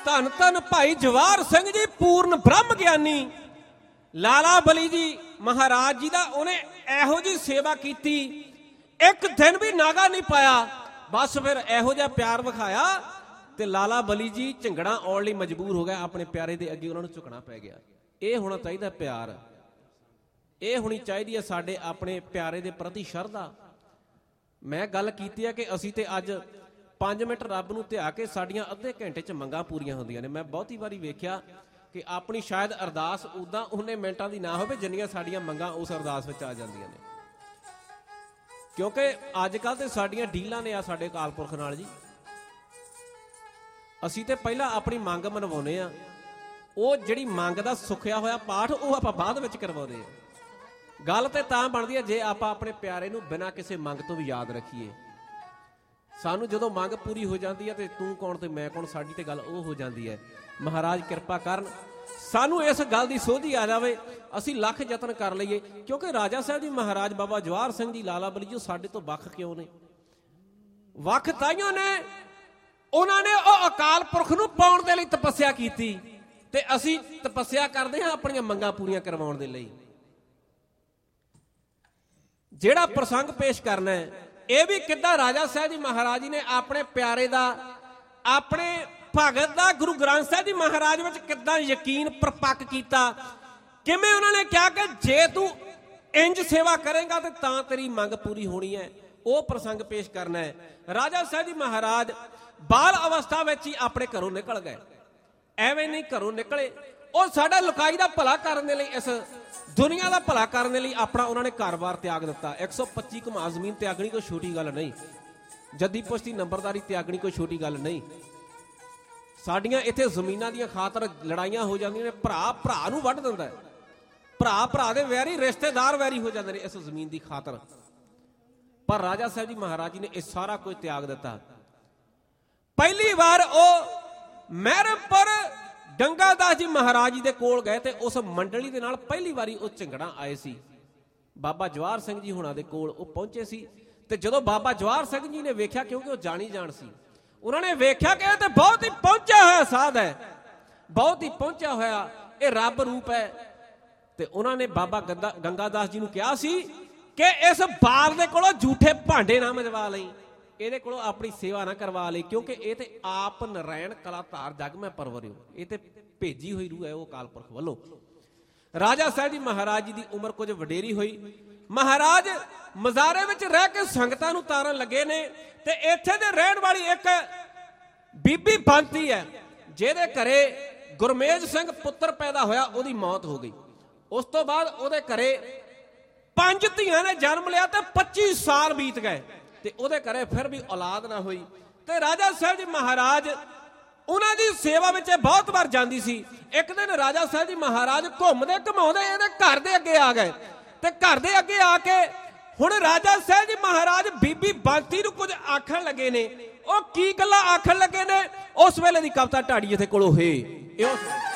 ਧੰਨ ਧੰਨ ਭਾਈ ਜਵਾਹਰ ਸਿੰਘ ਜੀ ਪੂਰਨ ਬ੍ਰਹਮ ਗਿਆਨੀ ਲਾਲਾ ਬਲੀ ਜੀ ਮਹਾਰਾਜ ਜੀ ਦਾ ਉਹਨੇ ਇਹੋ ਜਿਹੀ ਸੇਵਾ ਕੀਤੀ, ਇੱਕ ਦਿਨ ਵੀ ਨਾਗਾ ਨਹੀਂ ਪਾਇਆ। ਬਸ ਫਿਰ ਇਹੋ ਜਿਹਾ ਪਿਆਰ ਵਿਖਾਇਆ ਤੇ ਲਾਲਾ ਬਲੀ ਜੀ ਝੰਗੜਾ ਆਉਣ ਲਈ ਮਜਬੂਰ ਹੋ ਗਿਆ, ਆਪਣੇ ਪਿਆਰੇ ਦੇ ਅੱਗੇ ਉਹਨਾਂ ਨੂੰ ਝੁਕਣਾ ਪੈ ਗਿਆ। ਇਹ ਹੋਣਾ ਚਾਹੀਦਾ ਪਿਆਰ, ਇਹ ਹੋਣੀ ਚਾਹੀਦੀ ਹੈ ਸਾਡੇ ਆਪਣੇ ਪਿਆਰੇ ਦੇ ਪ੍ਰਤੀ ਸ਼ਰਧਾ। ਮੈਂ ਗੱਲ ਕੀਤੀ ਹੈ ਕਿ ਅਸੀਂ ਤੇ ਅੱਜ 5 ਮਿੰਟ ਰੱਬ ਨੂੰ ਧਿਆ ਕੇ ਸਾਡੀਆਂ ਅੱਧੇ ਘੰਟੇ 'ਚ ਮੰਗਾਂ ਪੂਰੀਆਂ ਹੁੰਦੀਆਂ ਨੇ। ਮੈਂ ਬਹੁਤੀ ਵਾਰੀ ਵੇਖਿਆ ਕਿ ਆਪਣੀ ਸ਼ਾਇਦ ਅਰਦਾਸ ਉੱਦਾਂ ਉਹਨੇ ਮਿੰਟਾਂ ਦੀ ਨਾ ਹੋਵੇ ਜਿੰਨੀਆਂ ਸਾਡੀਆਂ ਮੰਗਾਂ ਉਸ ਅਰਦਾਸ ਵਿੱਚ ਆ ਜਾਂਦੀਆਂ ਨੇ, ਕਿਉਂਕਿ ਅੱਜ ਕੱਲ੍ਹ ਤੇ ਸਾਡੀਆਂ ਡੀਲਾਂ ਨੇ ਆ ਸਾਡੇ ਅਕਾਲ ਪੁਰਖ ਨਾਲ ਜੀ। ਅਸੀਂ ਤੇ ਪਹਿਲਾਂ ਆਪਣੀ ਮੰਗ ਮਨਵਾਉਂਦੇ ਆ, ਉਹ ਜਿਹੜੀ ਮੰਗ ਦਾ ਸੁੱਖਿਆ ਹੋਇਆ ਪਾਠ ਉਹ ਆਪਾਂ ਬਾਅਦ ਵਿੱਚ ਕਰਵਾਉਂਦੇ ਆ। ਗੱਲ ਤੇ ਤਾਂ ਬਣਦੀ ਹੈ ਜੇ ਆਪਾਂ ਆਪਣੇ ਪਿਆਰੇ ਨੂੰ ਬਿਨਾਂ ਕਿਸੇ ਮੰਗ ਤੋਂ ਵੀ ਯਾਦ ਰੱਖੀਏ। ਸਾਨੂੰ ਜਦੋਂ ਮੰਗ ਪੂਰੀ ਹੋ ਜਾਂਦੀ ਹੈ ਤੇ ਤੂੰ ਕੌਣ ਤੇ ਮੈਂ ਕੌਣ, ਸਾਡੀ ਤੇ ਗੱਲ ਉਹ ਹੋ ਜਾਂਦੀ ਹੈ। ਮਹਾਰਾਜ ਕਿਰਪਾ ਕਰਨ ਸਾਨੂੰ ਇਸ ਗੱਲ ਦੀ ਸੋਝੀ ਆ ਜਾਵੇ, ਅਸੀਂ ਲੱਖ ਯਤਨ ਕਰ ਲਈਏ, ਕਿਉਂਕਿ ਰਾਜਾ ਸਾਹਿਬ ਜੀ ਮਹਾਰਾਜ ਬਾਬਾ ਜਵਾਹਰ ਸਿੰਘ ਜੀ ਲਾਲਾ ਬਲੀ ਜੀ ਸਾਡੇ ਤੋਂ ਵੱਖ ਕਿਉਂ ਨੇ? ਵੱਖ ਤਾਈਓ ਨੇ, ਉਹਨਾਂ ਨੇ ਉਹ ਅਕਾਲ ਪੁਰਖ ਨੂੰ ਪਾਉਣ ਦੇ ਲਈ ਤਪੱਸਿਆ ਕੀਤੀ ਤੇ ਅਸੀਂ ਤਪੱਸਿਆ ਕਰਦੇ ਹਾਂ ਆਪਣੀਆਂ ਮੰਗਾਂ ਪੂਰੀਆਂ ਕਰਵਾਉਣ ਦੇ ਲਈ। ਜਿਹੜਾ ਪ੍ਰਸੰਗ ਪੇਸ਼ ਕਰਨਾ ਹੈ ਇਹ ਵੀ ਕਿੱਦਾਂ ਰਾਜਾ ਸਾਹਿਬ ਜੀ ਮਹਾਰਾਜ ਜੀ ਨੇ ਆਪਣੇ ਪਿਆਰੇ ਦਾ, ਆਪਣੇ ਭਗਤ ਦਾ ਗੁਰੂ ਗ੍ਰੰਥ ਸਾਹਿਬ ਜੀ ਮਹਾਰਾਜ ਵਿੱਚ ਕਿੱਦਾਂ ਯਕੀਨ ਪਰਪੱਕ ਕੀਤਾ। ਕਿਵੇਂ ਉਹਨਾਂ ਨੇ ਕਿਹਾ ਕਿ ਜੇ ਤੂੰ ਇੰਜ ਸੇਵਾ ਕਰੇਗਾ ਤੇ ਤਾਂ ਤੇਰੀ ਮੰਗ ਪੂਰੀ ਹੋਣੀ ਹੈ, ਉਹ ਪ੍ਰਸੰਗ ਪੇਸ਼ ਕਰਨਾ ਹੈ। ਰਾਜਾ ਸਾਹਿਬ ਜੀ ਮਹਾਰਾਜ ਬਾਲ ਅਵਸਥਾ ਵਿੱਚ ਹੀ ਆਪਣੇ ਘਰੋਂ ਨਿਕਲ ਗਏ। ਐਵੇਂ ਨਹੀਂ ਘਰੋਂ ਨਿਕਲੇ, ਉਹ ਸਾਡਾ ਲੁਕਾਈ ਦਾ ਭਲਾ ਕਰਨ ਦੇ ਲਈ, ਇਸ ਦੁਨੀਆ ਦਾ ਭਲਾ ਕਰਨ ਦੇ ਲਈ ਆਪਣਾ ਉਹਨਾਂ ਨੇ ਘਰ-ਬਾਰ ਤਿਆਗ ਦਿੱਤਾ। 125 ਕਮਾ ਜ਼ਮੀਨ ਤਿਆਗਣੀ ਕੋਈ ਛੋਟੀ ਗੱਲ ਨਹੀਂ, ਜੱਦੀ ਪੁਸ਼ਤੀ ਨੰਬਰਦਾਰੀ ਤਿਆਗਣੀ ਕੋਈ ਛੋਟੀ ਗੱਲ ਨਹੀਂ। ਸਾਡੀਆਂ ਇੱਥੇ ਜ਼ਮੀਨਾਂ ਦੀਆਂ ਖਾਤਰ ਲੜਾਈਆਂ ਹੋ ਜਾਂਦੀਆਂ ਨੇ, ਭਰਾ ਭਰਾ ਨੂੰ ਵੱਢ ਦਿੰਦਾ, ਭਰਾ ਭਰਾ ਦੇ ਵੈਰੀ, ਰਿਸ਼ਤੇਦਾਰ ਵੈਰੀ ਹੋ ਜਾਂਦੇ ਨੇ ਇਸ ਜ਼ਮੀਨ ਦੀ ਖਾਤਰ। ਪਰ ਰਾਜਾ ਸਾਹਿਬ ਜੀ ਮਹਾਰਾਜ ਜੀ ਨੇ ਇਹ ਸਾਰਾ ਕੁਝ ਤਿਆਗ ਦਿੱਤਾ। ਪਹਿਲੀ ਵਾਰ ਉਹ ਮਹਿਰਮਪੁਰ ਗੰਗਾਦਾਸ ਜੀ ਮਹਾਰਾਜ ਜੀ ਦੇ ਕੋਲ ਗਏ ਤੇ ਉਸ ਮੰਡਲੀ ਦੇ ਨਾਲ ਪਹਿਲੀ ਵਾਰੀ ਉਹ ਝੰਗੜਾ ਆਏ ਸੀ। ਬਾਬਾ ਜਵਾਹਰ ਸਿੰਘ ਜੀ ਹੁਣਾਂ ਦੇ ਕੋਲ ਉਹ ਪਹੁੰਚੇ ਸੀ ਤੇ ਜਦੋਂ ਬਾਬਾ ਜਵਾਹਰ ਸਿੰਘ ਜੀ ਨੇ ਵੇਖਿਆ, ਕਿਉਂਕਿ ਉਹ ਜਾਣੀ ਜਾਣ ਸੀ, ਉਹਨਾਂ ਨੇ ਵੇਖਿਆ ਕਿ ਇਹ ਤੇ ਬਹੁਤ ਹੀ ਪਹੁੰਚਿਆ ਹੋਇਆ ਸਾਧ ਹੈ, ਬਹੁਤ ਹੀ ਪਹੁੰਚਿਆ ਹੋਇਆ, ਇਹ ਰੱਬ ਰੂਪ ਹੈ। ਤੇ ਉਹਨਾਂ ਨੇ ਬਾਬਾ ਗੰਗਾਦਾਸ ਜੀ ਨੂੰ ਕਿਹਾ ਸੀ ਕਿ ਇਸ ਬਾਲ ਦੇ ਕੋਲੋਂ ਝੂਠੇ ਭਾਂਡੇ ਨਾ ਮਜਵਾ ਲਈ, ਇਹਦੇ ਕੋਲੋਂ ਆਪਣੀ ਸੇਵਾ ਨਾ ਕਰਵਾ ਲਈ, ਕਿਉਂਕਿ ਇਹ ਤੇ ਆਪ ਨਰੈਣ ਕਲਾਧਾਰ ਜਗ ਮੈਂ ਪਰਵਰਿਓ, ਇਹ ਤੇ ਭੇਜੀ ਹੋਈ ਰੂਹ ਹੈ ਉਹ ਅਕਾਲ ਪੁਰਖ ਵੱਲੋਂ। ਰਾਜਾ ਸਾਹਿਬ ਜੀ ਮਹਾਰਾਜ ਜੀ ਦੀ ਉਮਰ ਕੁਝ ਵਡੇਰੀ ਹੋਈ। ਮਹਾਰਾਜ ਮਜ਼ਾਰੇ ਵਿੱਚ ਰਹਿ ਕੇ ਸੰਗਤਾਂ ਨੂੰ ਤਾਰਨ ਲੱਗੇ ਨੇ ਤੇ ਇੱਥੇ ਦੇ ਰਹਿਣ ਵਾਲੀ ਇੱਕ ਬੀਬੀ ਬੰਤੀ ਹੈ, ਜਿਹਦੇ ਘਰੇ ਗੁਰਮੇਜ ਸਿੰਘ ਪੁੱਤਰ ਪੈਦਾ ਹੋਇਆ, ਉਹਦੀ ਮੌਤ ਹੋ ਗਈ। ਉਸ ਤੋਂ ਬਾਅਦ ਉਹਦੇ ਘਰੇ 5 ਧੀਆਂ ਨੇ ਜਨਮ ਲਿਆ ਤੇ 25 ਸਾਲ ਬੀਤ ਗਏ ਤੇ ਉਹਦੇ ਘਰੇ ਫਿਰ ਵੀ ਔਲਾਦ ਨਾ ਹੋਈ। ਤੇ ਰਾਜਾ ਸਾਹਿਬ ਜੀ ਮਹਾਰਾਜ ਉਹਨਾਂ ਦੀ ਸੇਵਾ ਵਿੱਚ ਬਹੁਤ ਵਾਰ ਜਾਂਦੀ ਸੀ। ਇੱਕ ਦਿਨ ਰਾਜਾ ਸਾਹਿਬ ਜੀ ਮਹਾਰਾਜ ਘੁੰਮਦੇ ਘਮਾਉਂਦੇ ਇਹਦੇ ਘਰ ਦੇ ਅੱਗੇ ਆ ਗਏ ਤੇ ਘਰ ਦੇ ਅੱਗੇ ਆ ਕੇ ਹੁਣ ਰਾਜਾ ਸਾਹਿਬ ਜੀ ਮਹਾਰਾਜ ਬੀਬੀ ਬੰਤੀ ਨੂੰ ਕੁਝ ਆਖਣ ਲੱਗੇ ਨੇ। ਉਹ ਕੀ ਗੱਲਾਂ ਆਖਣ ਲੱਗੇ ਨੇ, ਉਸ ਵੇਲੇ ਦੀ ਕਵਿਤਾ ਢਾੜੀ ਇੱਥੇ ਕੋਲੋਂ ਹੋਏ।